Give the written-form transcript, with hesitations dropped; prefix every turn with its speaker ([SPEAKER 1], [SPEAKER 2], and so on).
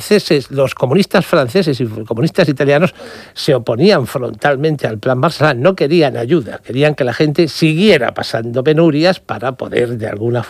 [SPEAKER 1] los comunistas franceses y comunistas italianos se oponían frontalmente al Plan Marshall, no querían ayuda, querían que la gente siguiera pasando penurias para poder de alguna